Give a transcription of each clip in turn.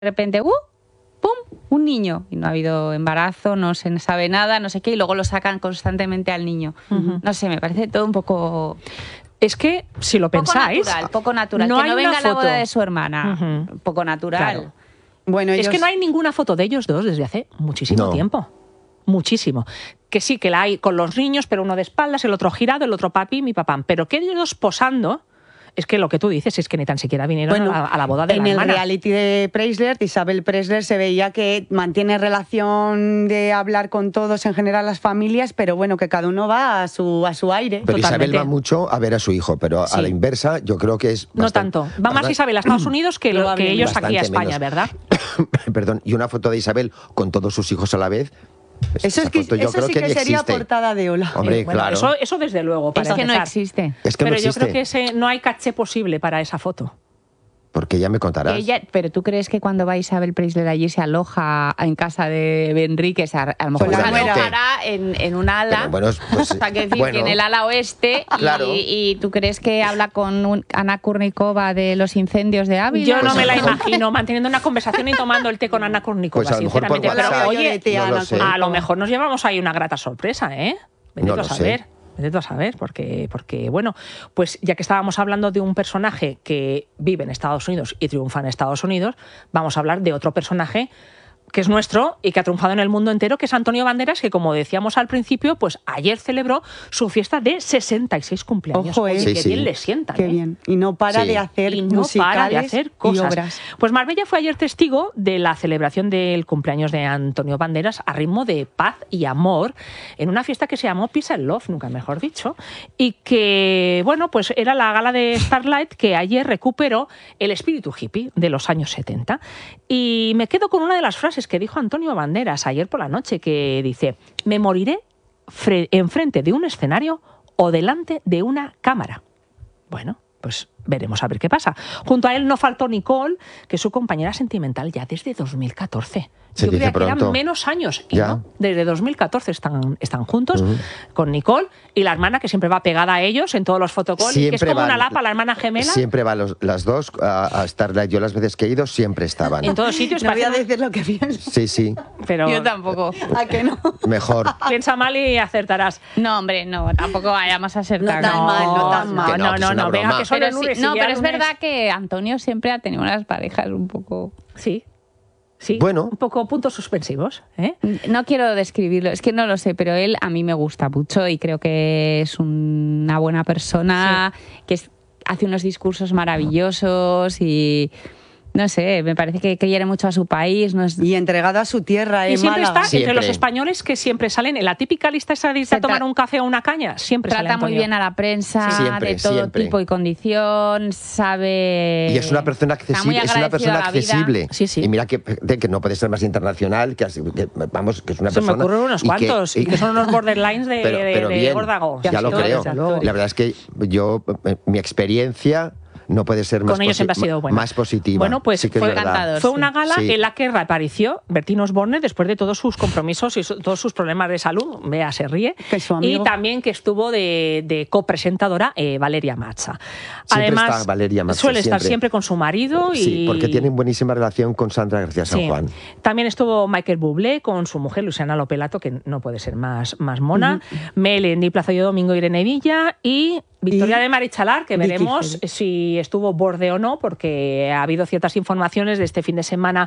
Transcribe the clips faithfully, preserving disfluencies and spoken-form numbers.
repente, ¡uh! ¡Pum! Un niño. Y no ha habido embarazo, no se sabe nada, no sé qué, y luego lo sacan constantemente al niño. Uh-huh. No sé, me parece todo un poco... Es que, si lo poco pensáis... Natural, poco natural. No que hay no una venga a la foto. boda de su hermana. Uh-huh. Poco natural. Claro. Bueno, ellos... Es que no hay ninguna foto de ellos dos desde hace muchísimo No. tiempo. Muchísimo. Que sí, que la hay con los niños, pero uno de espaldas, el otro girado, el otro papi, mi papá. Pero que ellos dos posando... Es que lo que tú dices es que ni tan siquiera vinieron bueno, a, a la boda de en la el hermana. reality de Preisler, Isabel Preisler se veía que mantiene relación de hablar con todos, en general las familias, pero bueno, que cada uno va a su, a su aire. Pero Totalmente. Isabel va mucho a ver a su hijo, pero Sí. a la inversa yo creo que es No bastante- tanto. Va más bastante- Isabel a Estados Unidos que, lo, que ellos aquí a bastante España, menos. ¿verdad? Perdón, y una foto de Isabel con todos sus hijos a la vez. Eso, esa es que, foto yo eso creo sí que que, ni sería existe. portada de Hola. Hombre, Eh, bueno, claro. eso, eso desde luego, para Es que no empezar. existe. Es que Pero no yo existe. creo que ese, no hay caché posible para esa foto. Porque ya me contarás. Que ella- pero tú crees que cuando va Isabel Preisler allí se aloja en casa de Enrique, se a, a lo mejor Con se la nuera. alojará en, en un ala, Pero bueno, pues, o sea, que decir, bueno. que en el ala oeste, y, Claro. y tú crees que habla con un- Ana Kurnikova de los incendios de Ávila. Yo no Pues me a la lo mejor- imagino manteniendo una conversación y tomando el té con Ana Kournikova, Pues a lo mejor por sinceramente. Pero WhatsApp. oye, No lo sé. a lo mejor nos llevamos ahí una grata sorpresa, ¿eh? Vete No tú a lo sé. saber. Vete tú a saber, porque, porque, bueno, pues ya que estábamos hablando de un personaje que vive en Estados Unidos y triunfa en Estados Unidos, vamos a hablar de otro personaje que es nuestro y que ha triunfado en el mundo entero, que es Antonio Banderas, que como decíamos al principio, pues ayer celebró su fiesta de sesenta y seis cumpleaños. Ojo, eh. Oye, Sí, qué sí. bien le sientan, Qué ¿eh? bien. Y no para Sí. de hacer Y no musicales para de hacer cosas. y obras. Pues Marbella fue ayer testigo de la celebración del cumpleaños de Antonio Banderas a ritmo de paz y amor en una fiesta que se llamó Peace and Love, nunca mejor dicho, y que, bueno, pues era la gala de Starlight que ayer recuperó el espíritu hippie de los años setenta. Y me quedo con una de las frases que dijo Antonio Banderas ayer por la noche, que dice: me moriré fre- enfrente de un escenario o delante de una cámara. Bueno, pues veremos a ver qué pasa. Junto a él no faltó Nicole, que es su compañera sentimental ya desde dos mil catorce. Se Yo dice creía que eran pronto. menos años. Y Ya. no, desde dos mil catorce están, están juntos con Nicole y la hermana, que siempre va pegada a ellos en todos los fotocalls, que es Siempre como van- una lapa, la hermana gemela. Siempre van los- las dos a, a Starlight. Yo las veces que he ido siempre estaban. En todos sitios. No voy a parecen- decir lo que pienso. Sí, sí, pero Yo tampoco. ¿A que no? mejor. piensa mal y acertarás. No, hombre, no, tampoco vayamos a ser No tan... tan mal, no tan mal. Que no, No, que no, es una no, venga, broma. que solo Pero el sí- lunes y no, ya pero es lunes- verdad que Antonio siempre ha tenido unas parejas un poco... Sí, sí. Bueno. Un poco puntos suspensivos, ¿eh? No quiero describirlo, es que no lo sé, pero él a mí me gusta mucho y creo que es una buena persona, que es- hace unos discursos maravillosos y no sé, me parece que quiere mucho a su país. No es... Y entregado a su tierra, Y en siempre Málaga. está Siempre. entre los españoles que siempre salen en la típica lista esa de irse a Se tomar tra- un café o una caña. Siempre sale Trata muy Antonio. bien a la prensa, Sí. Siempre, de todo siempre. tipo y condición, sabe... Y es una persona está muy accesible, es una agradecido persona a la vida. accesible. Sí, sí. Y mira que, de que no puede ser más internacional, que, así- que, vamos, que es una Se me persona. ocurren unos y que- cuantos, y que son unos borderlines de, pero, de, pero de bien, órdago. ya lo Todos, creo. desde luego. La verdad es que yo, eh, mi experiencia no puede ser más, Con ellos posi- siempre ha sido buena. más positiva. Bueno, pues Sí que es fue verdad. encantador. Fue sí. una gala Sí. en la que reapareció Bertín Osborne después de todos sus compromisos y su- todos sus problemas de salud. Vea, se ríe. Que es su amigo. Y también que estuvo de, de copresentadora eh, Valeria Macha. Siempre Además, está Valeria Macha, suele estar siempre. siempre con su marido. Y... Sí, porque tienen buenísima relación con Sandra García San Sí. Juan. También estuvo Michael Bublé con su mujer Luciana Lopelato, que no puede ser más, más mona. Melendi, Plaza de Domingo, Irene Villa y Victoria Y de Marichalar, que Vicky veremos Fede. si estuvo borde o no, porque ha habido ciertas informaciones de este fin de semana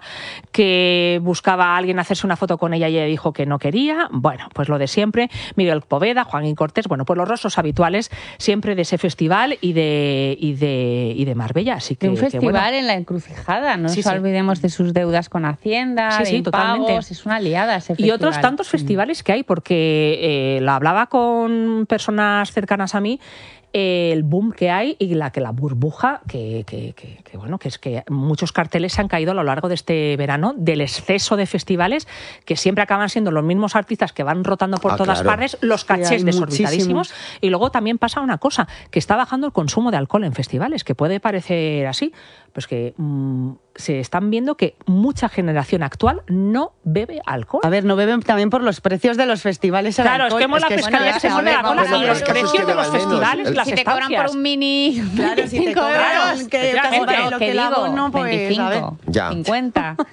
que buscaba a alguien hacerse una foto con ella y ella dijo que no quería. Bueno, pues lo de siempre. Miguel Poveda, Joaquín Cortés, bueno, pues los rostros habituales siempre de ese festival y de, y de, y de Marbella. Así que, un que festival bueno. en la encrucijada, no Sí, nos sí. olvidemos de sus deudas con Hacienda, Sí, de sí, totalmente. impagos, es una liada ese Y festival. otros tantos festivales que hay, porque eh, lo hablaba con personas cercanas a mí, eh, el boom que hay y la que la burbuja, que, que, que, que, bueno, que es que muchos carteles se han caído a lo largo de este verano del exceso de festivales, que siempre acaban siendo los mismos artistas que van rotando por Ah, todas claro. partes, los Sí, hay cachés desorbitadísimos. muchísimos. Y luego también pasa una cosa, que está bajando el consumo de alcohol en festivales, que puede parecer así, pues que mmm, se están viendo que mucha generación actual no bebe alcohol. A ver, no beben también por los precios de los festivales. el Claro, es alcohol. que mola es pescaría que se mueve la cola vamos a y ver, los el caso es precios que de los beban menos. festivales, El- las Si te cobran estancias. por un mini Claro, si te veinticinco cobran euros, que efectivamente. casi vale lo ¿qué que la digo? abono, pues, a ver. veinticinco, Ya. cincuenta.